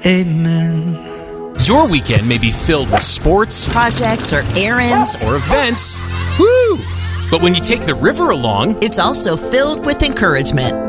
Amen. Your weekend may be filled with sports, projects, or errands, or events. Woo! But when you take the river along, it's also filled with encouragement.